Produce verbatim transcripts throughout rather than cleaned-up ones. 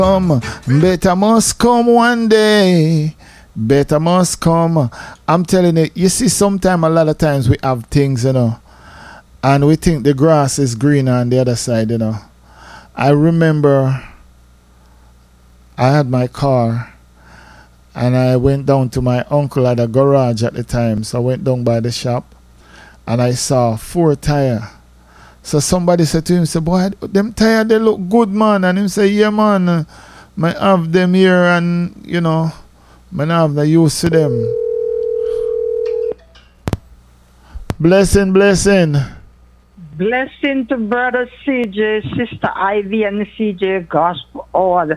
come, better must come one day. Better must come. I'm telling you, you see, sometimes, a lot of times we have things, you know, and we think the grass is greener on the other side, you know. I remember I had my car and I went down to my uncle at a garage at the time. So I went down by the shop and I saw four tire. So somebody said to him, say, boy, them tire, they look good, man. And him say, yeah, man, uh, I have them here and, you know, I have the use to them. Blessing, blessing. Blessing to Brother C J, Sister Ivy, and C J Gospel Order.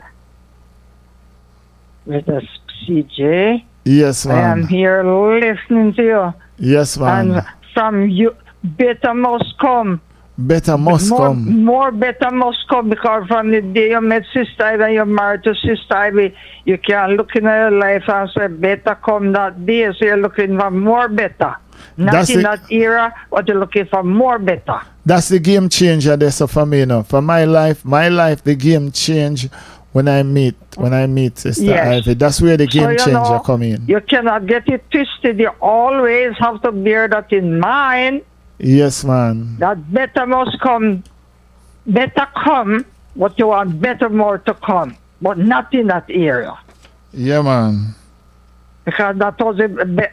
Brother C J. Yes, man. I am here listening to you. Yes, man. And from you, better must come. Better must more, come. More better must come, because from the day you met Sister Ivy and you're married to Sister Ivy, you can look in your life and say, better come that day. So you're looking for more better. Not That's in it. that era, but you're looking for more better. That's the game changer there, so for me, you know. For my life, my life, the game change when I meet, when I meet Sister Yes. Ivy. That's where the game So, you changer know, come in. You cannot get it twisted. You always have to bear that in mind. Yes, man. That better must come. Better come, but you want better more to come. But not in that area. Yeah, man. Because that was the be-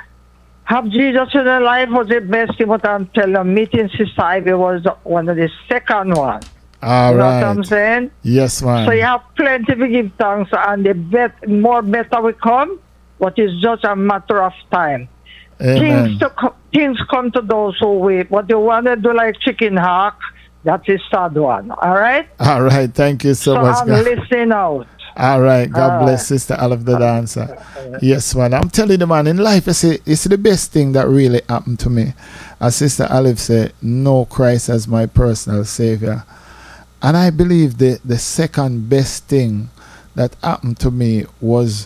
have Jesus in your life was the best thing, but I'm telling you, meeting Sister Ivy was one of the second one. All you know right. what I'm saying? Yes, man. So you have plenty to give thanks, and the bet- more better will come, but it's just a matter of time. Amen. Things, to co- things come to those who wait. What you want to do like chicken hawk, that's a sad one. All right? All right. Thank you so, So much. I'm God. listening out. All right. God All bless right. Sister Olive the dancer. Yes, man. I'm telling you, man, in life, it's, a, it's the best thing that really happened to me. As Sister Olive said, know Christ as my personal Savior. And I believe the, the second best thing that happened to me was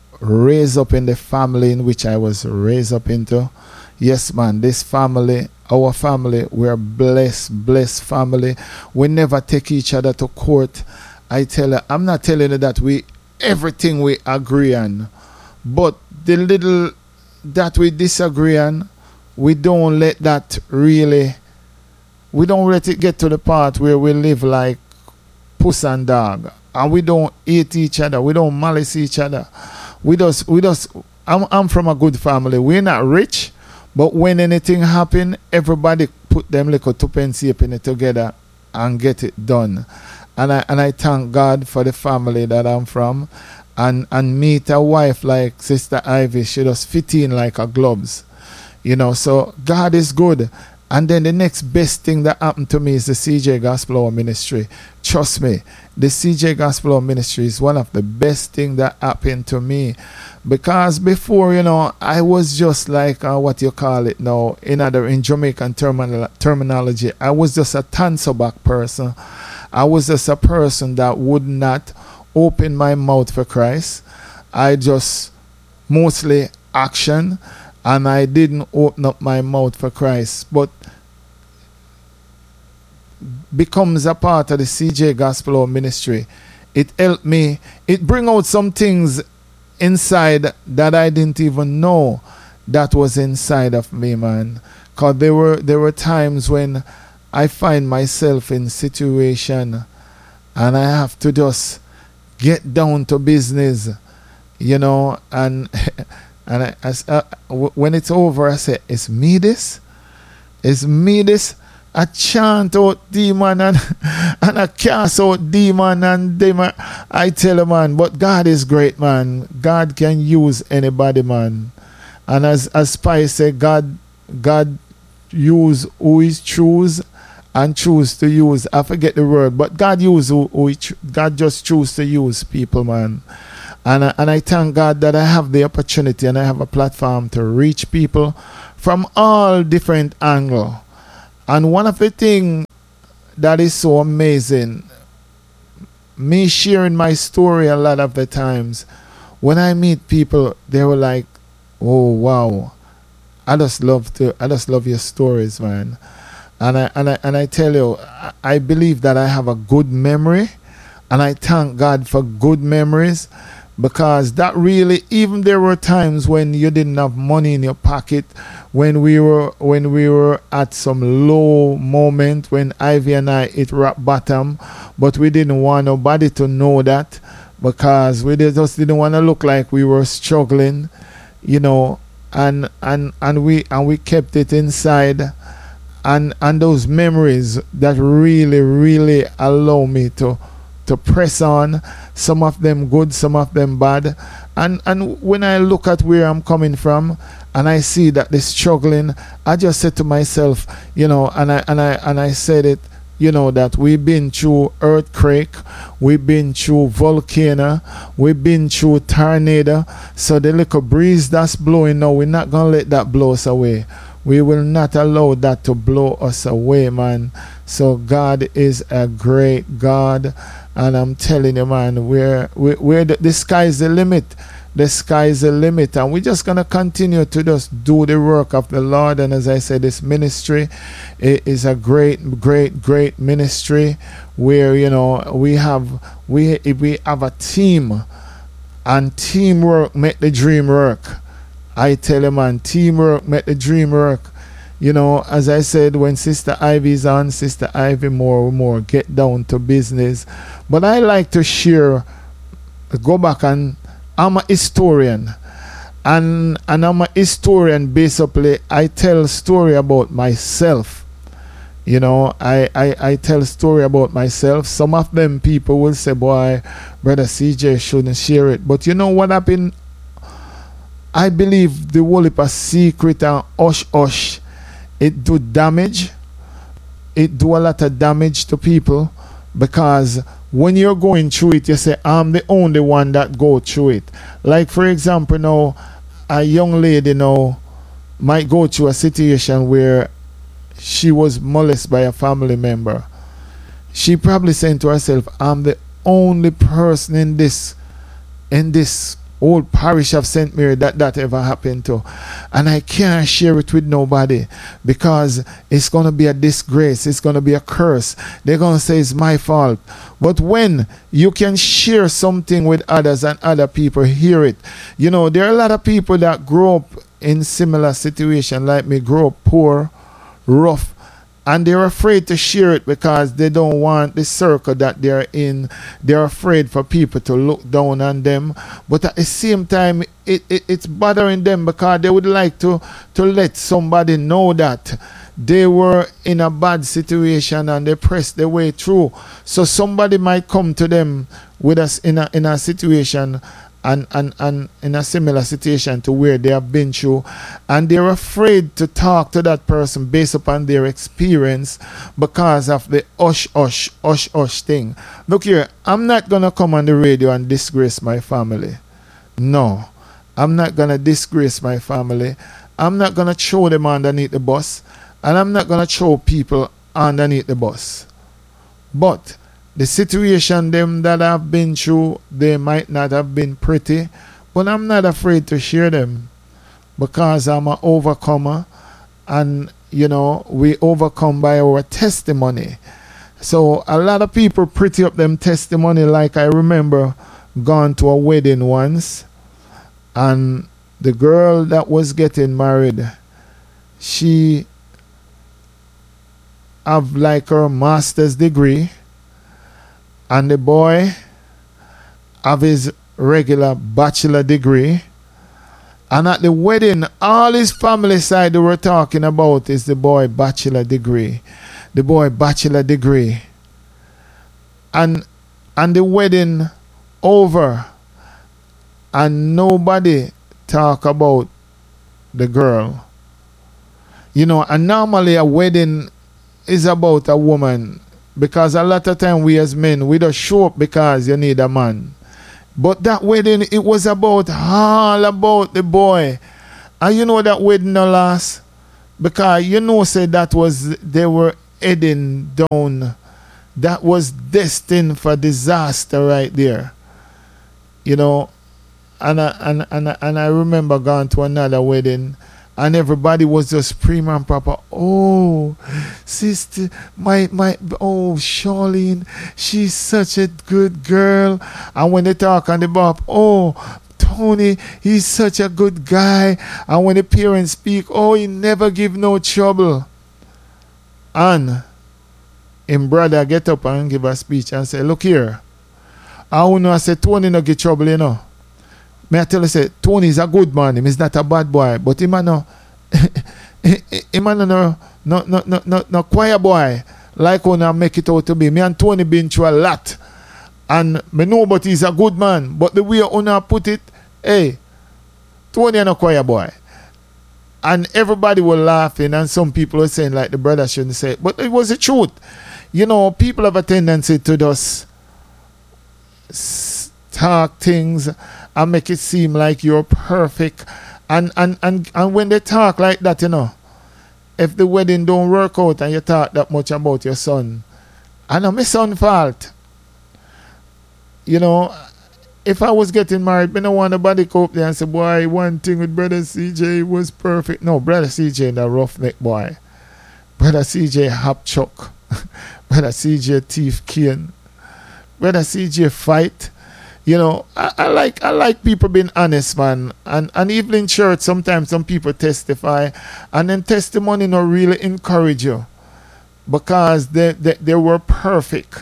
raised up in the family in which I was raised up into. Yes, man, this family, our family, we're blessed, blessed family. We never take each other to court. I tell you, I'm not telling you that we, everything we agree on, but the little that we disagree on, we don't let that really, we don't let it get to the part where we live like puss and dog. And we don't hate each other. We don't malice each other. We just, we just, I'm, I'm from a good family. We're not rich, but when anything happen, everybody put them little tuppence penny together and get it done. And I and I thank God for the family that I'm from. And and meet a wife like Sister Ivy, she just fit in like a gloves. You know, so God is good. And then the next best thing that happened to me is the C J Gospel Hour Ministry. Trust me, the C J Gospel Hour Ministry is one of the best things that happened to me. Because before, you know, I was just like, uh, what you call it now, in other in Jamaican terminal, terminology, I was just a tansoback person. I was just a person that would not open my mouth for Christ. I just mostly action. And I didn't open up my mouth for Christ. But becomes a part of the C J Gospel Hour Ministry. It helped me. It bring out some things inside that I didn't even know that was inside of me, man. Because there were, there were times when I find myself in situation and I have to just get down to business, you know, and... And I, I, uh, w- when it's over, I say, it's me this? It's me this? I chant out demon and, and I cast out demon and demon. I tell you, man, but God is great, man. God can use anybody, man. And as, as Spice said, God, God use who he choose and choose to use. I forget the word, but God use who, who he cho- God just choose to use people, man. And I, and I thank God that I have the opportunity and I have a platform to reach people from all different angles. And one of the things that is so amazing, me sharing my story a lot of the times, when I meet people, they were like, oh, wow, I just love to, I just love your stories, man. And I, and I, and I tell you, I, I believe that I have a good memory. And I thank God for good memories, because that really, even there were times when you didn't have money in your pocket, when we were when we were at some low moment, when Ivy and I hit rock bottom, but we didn't want nobody to know that, because we did- just didn't want to look like we were struggling, you know, and and and we and we kept it inside, and and those memories that really really allow me to to press on, some of them good, some of them bad. And and when I look at where I'm coming from and I see that they're struggling, I just said to myself, you know, and I and I and I said it, you know, that we've been through earthquake, we've been through volcano, we've been through tornado. So the little breeze that's blowing now, we're not gonna let that blow us away. We will not allow that to blow us away, man. So God is a great God, and I'm telling you, man, we're, we're, we're the, the sky's the limit. The sky's the limit, and we're just gonna continue to just do the work of the Lord. And as I said, this ministry it is a great, great, great ministry where, you know, we have we we have a team, and teamwork make the dream work. I tell you, man, teamwork make the dream work. You know, as I said, when Sister Ivy's on, Sister Ivy more more get down to business. But I like to share, go back, and I'm a historian. And and I'm a historian basically. I tell story about myself. You know, I, I, I tell story about myself. Some of them people will say, boy, Brother C J shouldn't share it. But you know what happened? I believe the whole heap of secret and hush hush, it do damage. It do a lot of damage to people, because when you're going through it, you say, I'm the only one that go through it. Like, for example, now, a young lady now might go through a situation where she was molested by a family member. She probably saying to herself, I'm the only person in this in this old parish of Saint Mary that that ever happened to, and I can't share it with nobody, because it's going to be a disgrace, it's going to be a curse. They're going to say it's my fault. But when you can share something with others and other people hear it, you know, there are a lot of people that grow up in similar situation like me, grow up poor, rough, and they're afraid to share it because they don't want the circle that they're in. They're afraid for people to look down on them. But at the same time, it, it, it's bothering them, because they would like to, to let somebody know that they were in a bad situation and they pressed their way through. So somebody might come to them with us in a, in a situation and, and, and in a similar situation to where they have been through, and they're afraid to talk to that person based upon their experience because of the hush hush hush hush thing. Look here, I'm not gonna come on the radio and disgrace my family. No, I'm not gonna disgrace my family. I'm not gonna throw them underneath the bus, and I'm not gonna throw people underneath the bus. But the situation them that I've been through, they might not have been pretty, but I'm not afraid to share them, because I'm an overcomer, and you know, we overcome by our testimony. So a lot of people pretty up them testimony. Like, I remember gone to a wedding once, and the girl that was getting married, she have like her master's degree, and the boy have his regular bachelor degree. And at the wedding, all his family side they were talking about is the boy bachelor degree. The boy bachelor degree. And and the wedding over, and nobody talk about the girl. You know, and normally a wedding is about a woman, because a lot of time we as men, we don't show up because you need a man. But that wedding, it was about all about the boy. And you know that wedding no last, because you know say that was, they were heading down. That was destined for disaster right there. You know, and I, and, and, and I remember going to another wedding, and everybody was just prim and proper. Oh, sister, my my oh Charlene, she's such a good girl. And when they talk on the bop, oh Tony, he's such a good guy. And when the parents speak, oh, he never give no trouble. And him brother get up and give a speech and say, look here, I want to say Tony no get trouble, you know. May I tell you, say, Tony is a good man. Him is not a bad boy. But him a no, him a no, no, no, no, no, no, no quiet boy. Like when I make it out to be. Me and Tony been through a lot. And me know but he's a good man. But the way Una put it, hey, Tony is no quiet boy. And everybody was laughing. And some people were saying like the brother shouldn't say it. But it was the truth. You know, people have a tendency to just talk things and make it seem like you're perfect. And, and, and, and when they talk like that, you know, if the wedding don't work out and you talk that much about your son, I know my son's fault. You know, if I was getting married, I don't want nobody go up there and say, boy, one thing with Brother C J was perfect. No, Brother C J the roughneck boy. Brother C J hop chuck. Brother C J thief cane. Brother C J fight. You know, I, I like I like people being honest, man. And and even in church, sometimes some people testify, and then testimony not really encourage you because they, they, they were perfect.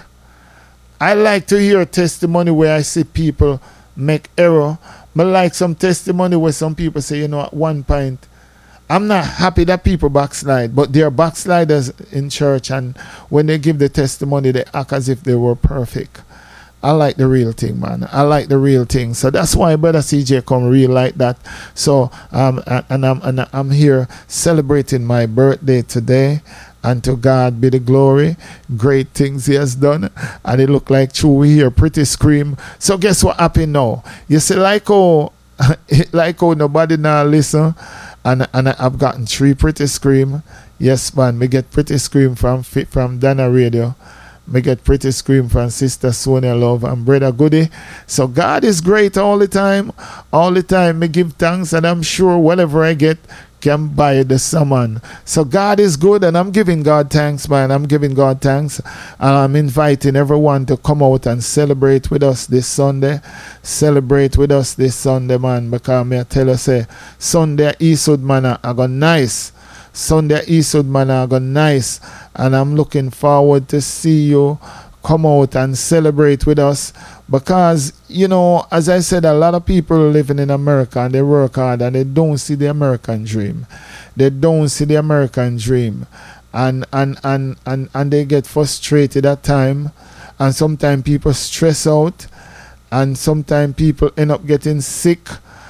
I like to hear testimony where I see people make error. But like some testimony where some people say, you know, at one point, I'm not happy that people backslide, but they're backsliders in church, and when they give the testimony, they act as if they were perfect. I like the real thing, man. I like the real thing. So that's why Brother C J come real like that. So um, and I'm and I'm here celebrating my birthday today. And to God be the glory. Great things he has done. And it look like true we hear pretty scream. So guess what happened now? You see, like oh, like oh, nobody now listen. And and I've gotten three pretty scream. Yes, man. Me get pretty scream from from Dana Radio. Me get pretty scream from Sister Sonia Love and Brother Goody. So God is great all the time. All the time me give thanks, and I'm sure whatever I get can buy the salmon. So God is good, and I'm giving God thanks, man. I'm giving God thanks. And I'm inviting everyone to come out and celebrate with us this Sunday. Celebrate with us this Sunday, man. Because me I tell you, say, Sunday Eastwood, man, I got nice. Sunday Eastwood, man, I got nice. And I'm looking forward to see you come out and celebrate with us. Because, you know, as I said, a lot of people living in America and they work hard and they don't see the American dream. They don't see the American dream. And and, and, and, and they get frustrated at time. And sometimes people stress out. And sometimes people end up getting sick.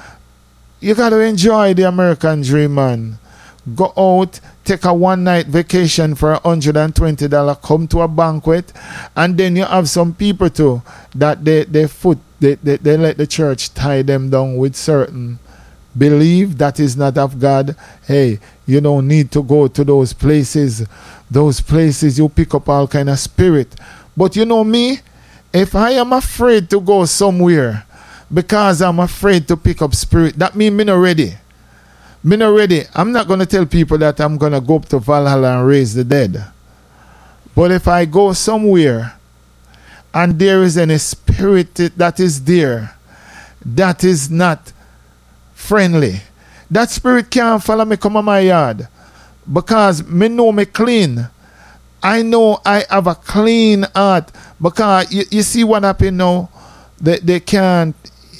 You got to enjoy the American dream, man. Go out, take a one night vacation for one hundred twenty dollars, come to a banquet, and then you have some people too that they, they foot they, they, they let the church tie them down with certain belief that is not of God. Hey, you don't need to go to those places. Those places you pick up all kind of spirit. But you know me, if I am afraid to go somewhere because I'm afraid to pick up spirit, that means me not ready. Me not ready. I'm not going to tell people that I'm going to go up to Valhalla and raise the dead. But if I go somewhere and there is any spirit that is there that is not friendly, that spirit can't follow me come on my yard. Because me know me clean. I know I have a clean heart. Because you, you see what happened now? They, they can't,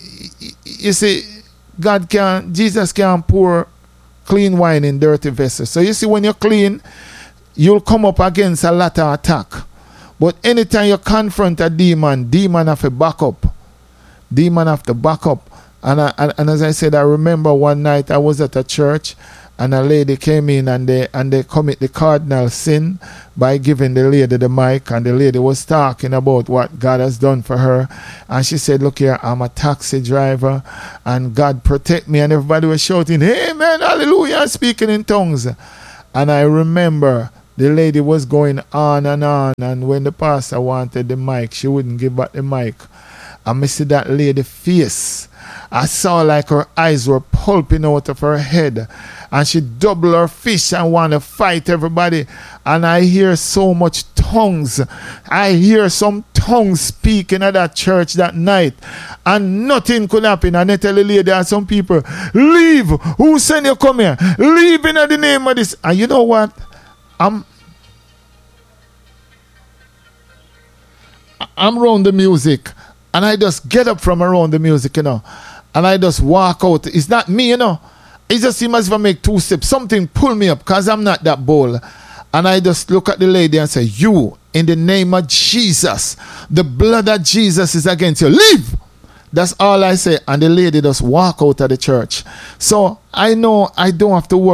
you see, God can't, Jesus can't pour clean wine in dirty vessels. So you see, when you're clean, you'll come up against a lot of attack. But anytime you confront a demon, demon have to back up. Demon have to back up. And, I, and, and as I said, I remember one night I was at a church and a lady came in and they and they commit the cardinal sin by giving the lady the mic, and the lady was talking about what God has done for her, and she said, look here, I'm a taxi driver and God protect me, and everybody was shouting, amen, hallelujah, speaking in tongues. And I remember the lady was going on and on, and when the pastor wanted the mic, she wouldn't give back the mic. And I see that lady face, I saw like her eyes were pulping out of her head. And she double her fish and want to fight everybody. And I hear so much tongues. I hear some tongues speaking at that church that night. And nothing could happen. And I tell the lady and some people, leave. Who sent you come here? Leave in the name of this. And you know what? I'm I'm around the music. And I just get up from around the music, you know. And I just walk out. It's not me, you know. It just seems as if I make two steps. Something pull me up because I'm not that bold. And I just look at the lady and say, you, in the name of Jesus, the blood of Jesus is against you. Leave! That's all I say. And the lady just walk out of the church. So I know I don't have to worry.